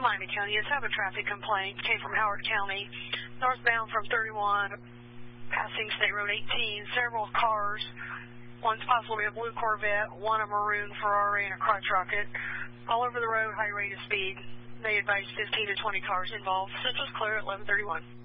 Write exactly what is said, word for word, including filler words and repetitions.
Miami County. Yes, I have a traffic complaint. Came from Howard County, northbound from thirty-one, passing State Road eighteen. Several cars. One's possibly a blue Corvette, one a maroon Ferrari, and a crotch rocket. All over the road, high rate of speed. They advised fifteen to twenty cars involved. Central's clear at eleven thirty-one.